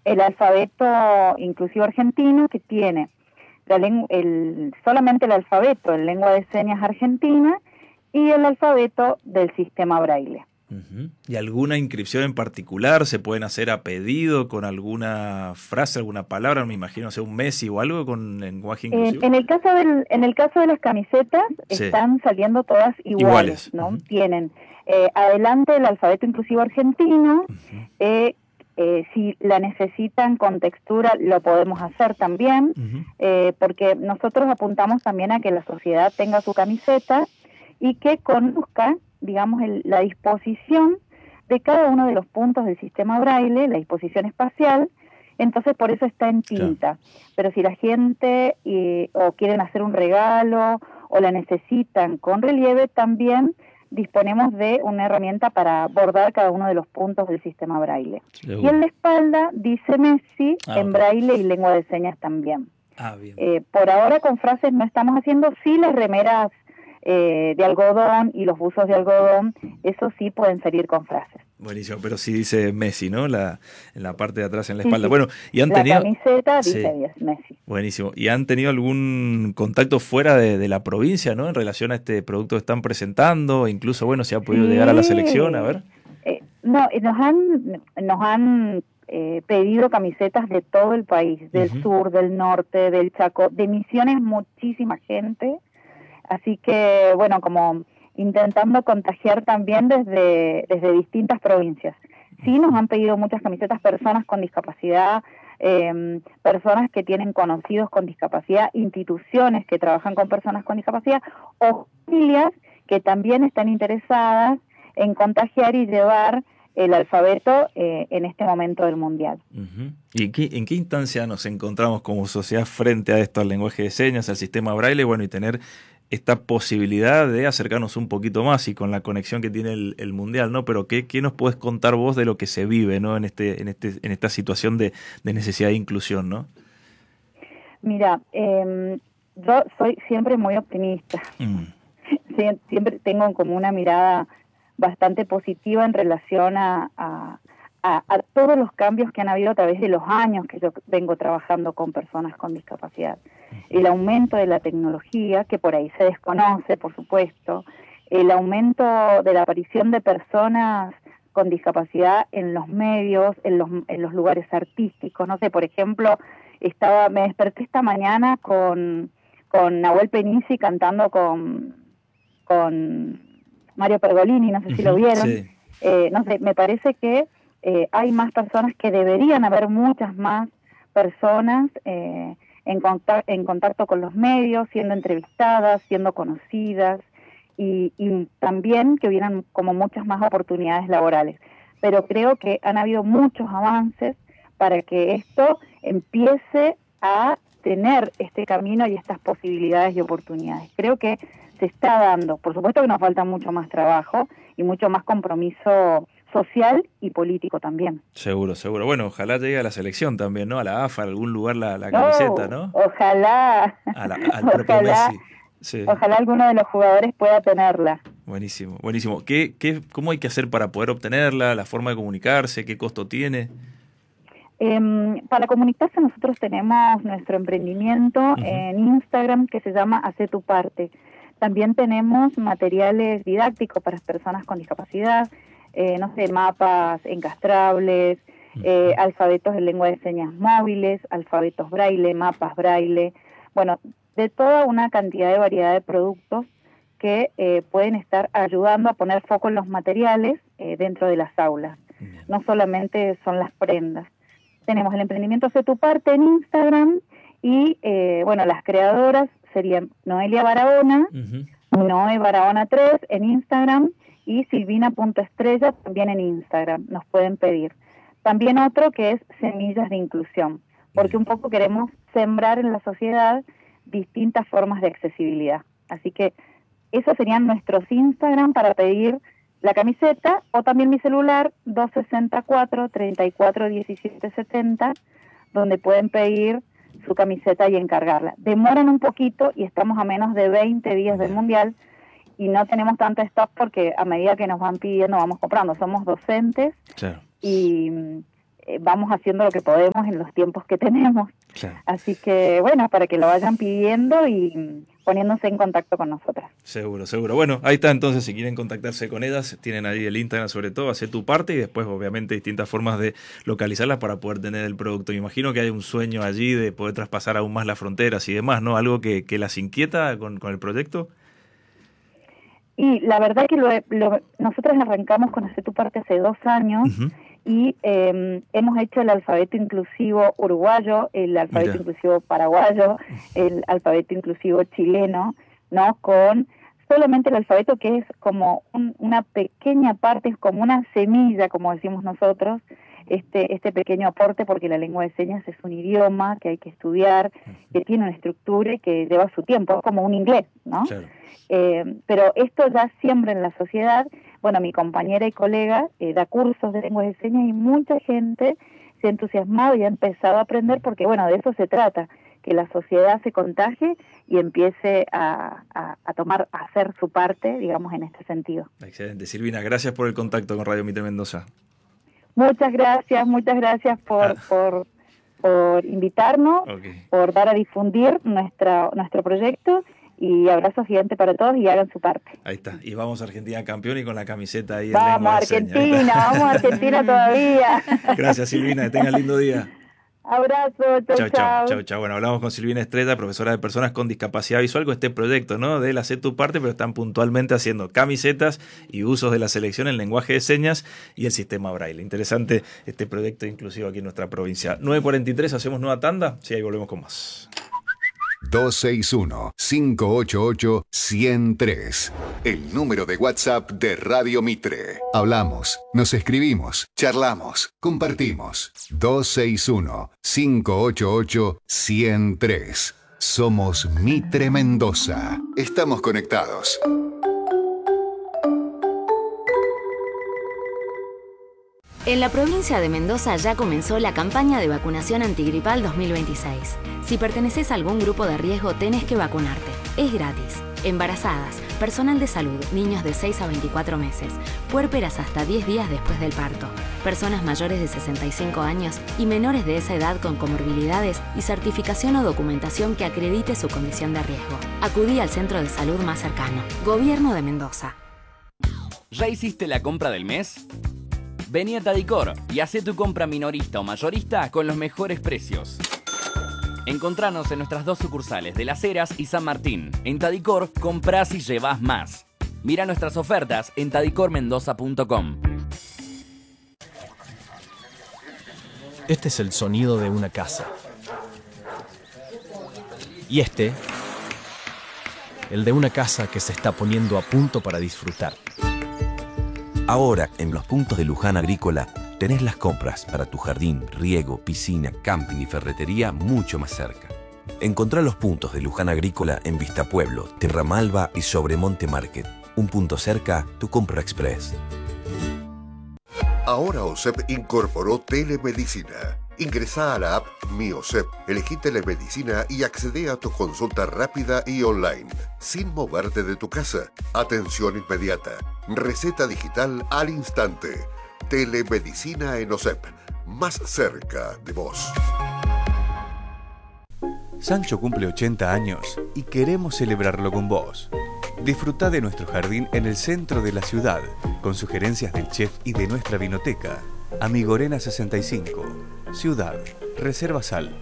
el alfabeto inclusivo argentino, que tiene solamente el alfabeto en lengua de señas argentina y el alfabeto del sistema Braille. Uh-huh. ¿Y alguna inscripción en particular se pueden hacer a pedido con alguna frase, alguna palabra? Me imagino, un Messi o algo con lenguaje inclusivo. En el caso de las camisetas, sí, están saliendo todas iguales, ¿no? Uh-huh. Tienen adelante el alfabeto inclusivo argentino. Uh-huh. Si la necesitan con textura, lo podemos hacer también, uh-huh, porque nosotros apuntamos también a que la sociedad tenga su camiseta y que conozca, digamos, la disposición de cada uno de los puntos del sistema Braille, la disposición espacial. Entonces por eso está en tinta. Claro. Pero si la gente o quieren hacer un regalo o la necesitan con relieve, también disponemos de una herramienta para bordar cada uno de los puntos del sistema Braille. Seguro. Y en la espalda dice Messi en Braille y lengua de señas también. Bien. Por ahora con frases no estamos haciendo, sí las remeras de algodón y los buzos de algodón, eso sí pueden salir con frases. Buenísimo, pero sí dice Messi, ¿no? En la parte de atrás, en la espalda. Sí. Bueno, y han la tenido... camiseta dice Messi. Buenísimo. ¿Y han tenido algún contacto fuera de la provincia, ¿no? En relación a este producto que están presentando, incluso, bueno, si ha podido llegar a la selección, a ver. No, nos han pedido camisetas de todo el país, del uh-huh, sur, del norte, del Chaco, de Misiones, muchísima gente. Así que, bueno, como intentando contagiar también desde distintas provincias. Sí, nos han pedido muchas camisetas personas con discapacidad, personas que tienen conocidos con discapacidad, instituciones que trabajan con personas con discapacidad o familias que también están interesadas en contagiar y llevar el alfabeto en este momento del Mundial. Uh-huh. ¿Y en qué instancia nos encontramos como sociedad frente a esto, al lenguaje de señas, al sistema Braille, bueno, y tener esta posibilidad de acercarnos un poquito más y con la conexión que tiene el Mundial, ¿no? Pero ¿qué nos podés contar vos de lo que se vive, ¿no? en esta situación de necesidad de inclusión, ¿no? Mira, yo soy siempre muy optimista. Siempre tengo como una mirada bastante positiva en relación a todos los cambios que han habido a través de los años que yo vengo trabajando con personas con discapacidad. El aumento de la tecnología, que por ahí se desconoce, por supuesto, el aumento de la aparición de personas con discapacidad en los medios, en los lugares artísticos. No sé, por ejemplo, me desperté esta mañana con Nahuel Penisi cantando con Mario Pergolini, no sé si lo vieron. Sí. No sé, me parece que hay más personas, que deberían haber muchas más personas en contacto con los medios, siendo entrevistadas, siendo conocidas y también que hubieran como muchas más oportunidades laborales. Pero creo que han habido muchos avances para que esto empiece a tener este camino y estas posibilidades y oportunidades. Creo que se está dando. Por supuesto que nos falta mucho más trabajo y mucho más compromiso social y político también. Seguro. Bueno, ojalá llegue a la selección también, ¿no? A la AFA, a algún lugar la camiseta, ¿no? Ojalá. Al propio Messi. Sí. Ojalá alguno de los jugadores pueda tenerla. Buenísimo. ¿Cómo hay que hacer para poder obtenerla? ¿La forma de comunicarse? ¿Qué costo tiene? Para comunicarse nosotros tenemos nuestro emprendimiento uh-huh, en Instagram que se llama Hacé tu parte. También tenemos materiales didácticos para personas con discapacidad, mapas encastrables, uh-huh, alfabetos en lengua de señas móviles, alfabetos Braille, mapas Braille, bueno, de toda una cantidad de variedad de productos que pueden estar ayudando a poner foco en los materiales dentro de las aulas. Uh-huh. No solamente son las prendas. Tenemos el emprendimiento Hacé tu parte en Instagram y, las creadoras serían Noelia Barahona, uh-huh, Noe Barahona 3 en Instagram y Silvina.estrella también en Instagram, nos pueden pedir. También otro que es Semillas de Inclusión, porque un poco queremos sembrar en la sociedad distintas formas de accesibilidad. Así que esos serían nuestros Instagram para pedir la camiseta, o también mi celular 264-341770, donde pueden pedir su camiseta y encargarla. Demoran un poquito y estamos a menos de 20 días del Mundial y no tenemos tanto stock porque a medida que nos van pidiendo vamos comprando. Somos docentes, claro, y vamos haciendo lo que podemos en los tiempos que tenemos. Claro. Así que, bueno, para que lo vayan pidiendo y poniéndose en contacto con nosotras. Seguro, seguro. Bueno, ahí está entonces, si quieren contactarse con ellas, tienen ahí el Instagram sobre todo, Hacé tu parte, y después obviamente distintas formas de localizarlas para poder tener el producto. Me imagino que hay un sueño allí de poder traspasar aún más las fronteras y demás, ¿no? Algo que las inquieta con el proyecto. Y la verdad que nosotros arrancamos con Hacé tu parte hace 2 años. Uh-huh. Y hemos hecho el alfabeto inclusivo uruguayo, el alfabeto inclusivo paraguayo, el alfabeto inclusivo chileno, ¿no? Con solamente el alfabeto, que es como una pequeña parte, es como una semilla, como decimos nosotros, este pequeño aporte, porque la lengua de señas es un idioma que hay que estudiar, que tiene una estructura y que lleva su tiempo, es como un inglés, ¿no? Claro. Pero esto ya siembra en la sociedad. Bueno, mi compañera y colega da cursos de lenguas de señas y mucha gente se ha entusiasmado y ha empezado a aprender, porque bueno, de eso se trata, que la sociedad se contagie y empiece a hacer su parte, digamos, en este sentido. Excelente. Silvina, gracias por el contacto con Radio Mitre Mendoza. Muchas gracias por invitarnos, por dar a difundir nuestro proyecto. Y abrazo gigante para todos y hagan su parte. Ahí está. Y vamos a Argentina campeón y con la camiseta ahí. Vamos a Argentina todavía. Gracias, Silvina. Que tengan lindo día. Abrazo, chau. Bueno, hablamos con Silvina Estrella, profesora de personas con discapacidad visual, con este proyecto, ¿no? De Hacé tu parte, pero están puntualmente haciendo camisetas y usos de la selección en lenguaje de señas y el sistema Braille. Interesante este proyecto inclusivo aquí en nuestra provincia. 9:43, hacemos nueva tanda. Sí, ahí volvemos con más. 261-588-103. El número de WhatsApp de Radio Mitre. Hablamos, nos escribimos, charlamos, compartimos. 261-588-103. Somos Mitre Mendoza. Estamos conectados. En la provincia de Mendoza ya comenzó la campaña de vacunación antigripal 2026. Si perteneces a algún grupo de riesgo, tenés que vacunarte. Es gratis. Embarazadas, personal de salud, niños de 6 a 24 meses, puérperas hasta 10 días después del parto, personas mayores de 65 años y menores de esa edad con comorbilidades y certificación o documentación que acredite su condición de riesgo. Acudí al centro de salud más cercano. Gobierno de Mendoza. ¿Ya hiciste la compra del mes? Vení a Tadicor y hacé tu compra minorista o mayorista con los mejores precios. Encontranos en nuestras 2 sucursales de Las Heras y San Martín. En Tadicor, comprás y llevás más. Mira nuestras ofertas en tadicormendoza.com. Este es el sonido de una casa. Y el de una casa que se está poniendo a punto para disfrutar. Ahora, en los puntos de Luján Agrícola, tenés las compras para tu jardín, riego, piscina, camping y ferretería mucho más cerca. Encontrá los puntos de Luján Agrícola en Vista Pueblo, Tierra Malva y Sobremonte Market. Un punto cerca, tu compra express. Ahora OSEP incorporó telemedicina. Ingresá a la app Mi OSEP, elegí telemedicina y accedé a tu consulta rápida y online, sin moverte de tu casa. Atención inmediata. Receta digital al instante. Telemedicina en OSEP, más cerca de vos. Sancho cumple 80 años y queremos celebrarlo con vos. Disfrutá de nuestro jardín en el centro de la ciudad, con sugerencias del chef y de nuestra vinoteca. Amigorena 65, Ciudad. Reservas al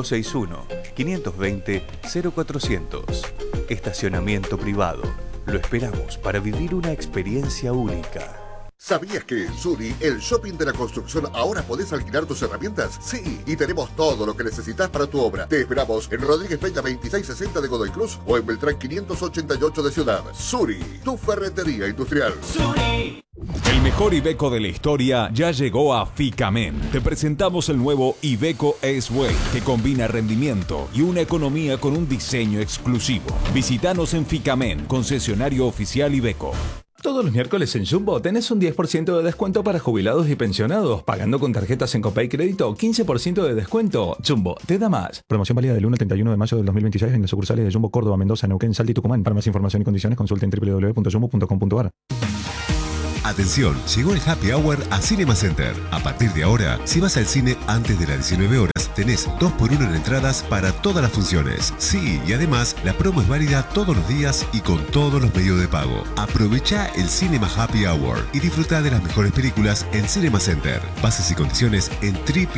261-520-0400. Estacionamiento privado. Lo esperamos para vivir una experiencia única. ¿Sabías que en Suri, el shopping de la construcción, ahora podés alquilar tus herramientas? Sí, y tenemos todo lo que necesitas para tu obra. Te esperamos en Rodríguez Peña 2660 de Godoy Cruz o en Beltrán 588 de Ciudad. Suri, tu ferretería industrial. Suri. El mejor Iveco de la historia ya llegó a Ficamen. Te presentamos el nuevo Iveco S-Way, que combina rendimiento y una economía con un diseño exclusivo. Visítanos en Ficamen, concesionario oficial Iveco. Todos los miércoles en Jumbo tenés un 10% de descuento para jubilados y pensionados. Pagando con tarjetas en Copay Crédito, 15% de descuento. Jumbo, te da más. Promoción válida del 1 al 31 de mayo del 2026 en las sucursales de Jumbo Córdoba, Mendoza, Neuquén, Salta y Tucumán. Para más información y condiciones consulta en www.jumbo.com.ar. Atención, llegó el Happy Hour a Cinema Center. A partir de ahora, si vas al cine antes de las 19 horas, tenés 2x1 en entradas para todas las funciones. Sí, y además, la promo es válida todos los días y con todos los medios de pago. Aprovecha el Cinema Happy Hour y disfruta de las mejores películas en Cinema Center. Bases y condiciones en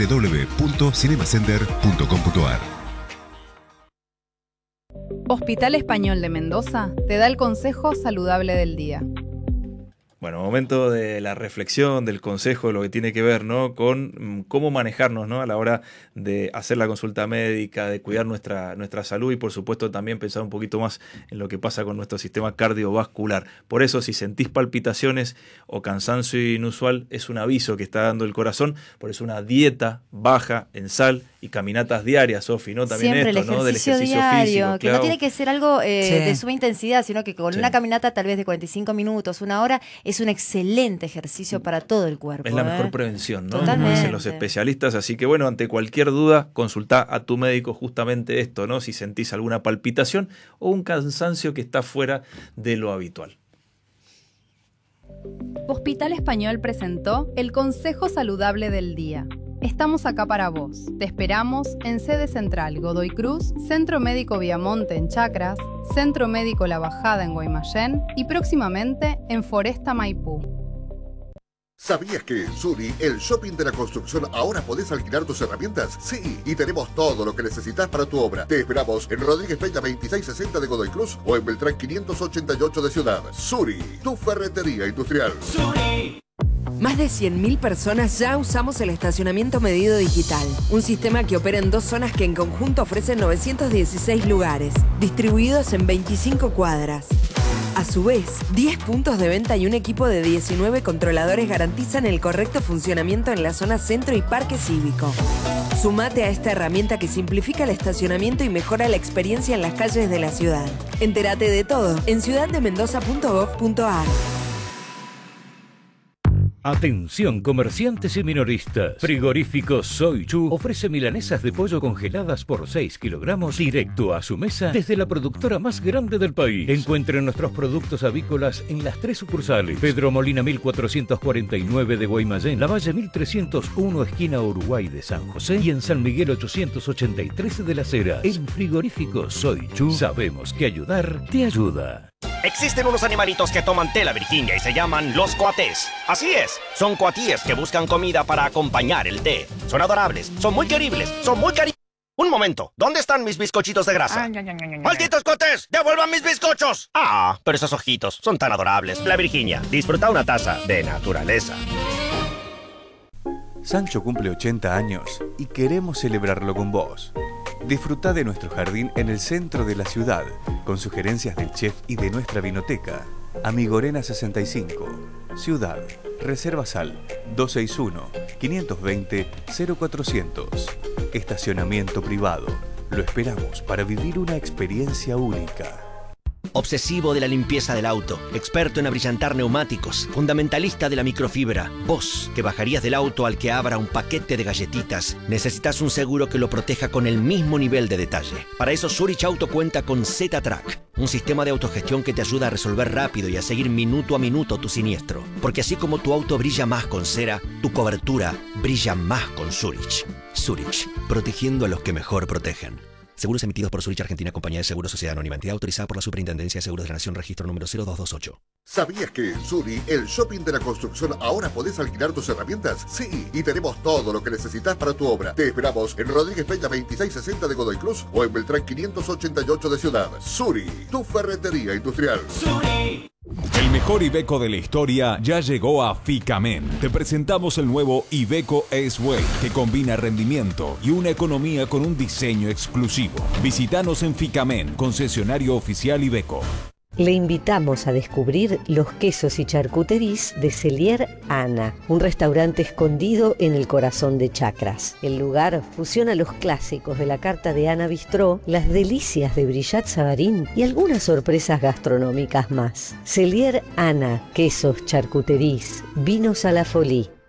www.cinemacenter.com.ar. Hospital Español de Mendoza te da el consejo saludable del día. Bueno, momento de la reflexión, del consejo, de lo que tiene que ver, ¿no?, con cómo manejarnos, ¿no?, a la hora de hacer la consulta médica, de cuidar nuestra salud y, por supuesto, también pensar un poquito más en lo que pasa con nuestro sistema cardiovascular. Por eso, si sentís palpitaciones o cansancio inusual, es un aviso que está dando el corazón. Por eso, una dieta baja en sal y caminatas diarias, Sofi, ¿no? También siempre esto, el ¿no?, del ejercicio diario, físico. que no tiene que ser algo de suma intensidad, sino que con una caminata tal vez de 45 minutos, una hora, es un excelente ejercicio para todo el cuerpo. Es la mejor prevención, ¿no? Totalmente. Como dicen los especialistas. Así que, bueno, ante cualquier duda, consultá a tu médico justamente esto, ¿no? Si sentís alguna palpitación o un cansancio que está fuera de lo habitual. Hospital Español presentó el Consejo Saludable del Día. Estamos acá para vos. Te esperamos en sede central Godoy Cruz, Centro Médico Viamonte en Chacras, Centro Médico La Bajada en Guaymallén y próximamente en Foresta Maipú. ¿Sabías que en Suri, el shopping de la construcción, ahora podés alquilar tus herramientas? Sí, y tenemos todo lo que necesitas para tu obra. Te esperamos en Rodríguez Peña 2660 de Godoy Cruz o en Beltrán 588 de Ciudad. Suri, tu ferretería industrial. Suri. Más de 100.000 personas ya usamos el estacionamiento medido digital, un sistema que opera en 2 zonas que en conjunto ofrecen 916 lugares, distribuidos en 25 cuadras. A su vez, 10 puntos de venta y un equipo de 19 controladores garantizan el correcto funcionamiento en la zona centro y parque cívico. Sumate a esta herramienta que simplifica el estacionamiento y mejora la experiencia en las calles de la ciudad. Entérate de todo en ciudaddemendoza.gov.ar. Atención comerciantes y minoristas. Frigorífico Soy Chu ofrece milanesas de pollo congeladas por 6 kilogramos directo a su mesa desde la productora más grande del país. Encuentren nuestros productos avícolas en las 3 sucursales: Pedro Molina 1449 de Guaymallén, Lavalle 1301 esquina Uruguay de San José y en San Miguel 883 de Las Heras. En Frigorífico Soy Chu sabemos que ayudar te ayuda. Existen unos animalitos que toman té la Virginia y se llaman los coatés. Así es, son coatíes que buscan comida para acompañar el té. Son adorables, son muy queribles, son muy cariñosos. Un momento, ¿dónde están mis bizcochitos de grasa? ¡Malditos coatés! ¡Devuelvan mis bizcochos! Ah, pero esos ojitos son tan adorables. La Virginia, disfruta una taza de naturaleza. Sancho cumple 80 años y queremos celebrarlo con vos. Disfruta de nuestro jardín en el centro de la ciudad, con sugerencias del chef y de nuestra vinoteca. Amigorena 65, Ciudad, Reserva Sal, 261-520-0400. Estacionamiento privado. Lo esperamos para vivir una experiencia única. Obsesivo de la limpieza del auto, experto en abrillantar neumáticos, fundamentalista de la microfibra. Vos, que bajarías del auto al que abra un paquete de galletitas, necesitas un seguro que lo proteja con el mismo nivel de detalle. Para eso Zurich Auto cuenta con Z-Track, un sistema de autogestión que te ayuda a resolver rápido y a seguir minuto a minuto tu siniestro. Porque así como tu auto brilla más con cera, tu cobertura brilla más con Zurich. Zurich, protegiendo a los que mejor protegen. Seguros emitidos por Zurich Argentina, Compañía de Seguros Sociedad Anónima, entidad autorizada por la Superintendencia de Seguros de la Nación, registro número 0228. ¿Sabías que en Suri, el shopping de la construcción, ahora podés alquilar tus herramientas? Sí, y tenemos todo lo que necesitas para tu obra. Te esperamos en Rodríguez Peña 2660 de Godoy Cruz o en Beltrán 588 de Ciudad. Suri, tu ferretería industrial. Suri. El mejor Iveco de la historia ya llegó a Ficamen. Te presentamos el nuevo Iveco S-Way, que combina rendimiento y una economía con un diseño exclusivo. Visítanos en Ficamen, concesionario oficial Iveco. Le invitamos a descubrir los quesos y charcuteries de Cellier Ana, un restaurante escondido en el corazón de Chacras. El lugar fusiona los clásicos de la carta de Ana Bistró, las delicias de Brillat Savarín y algunas sorpresas gastronómicas más. Cellier Ana, quesos, charcuteries, vinos a la Folie.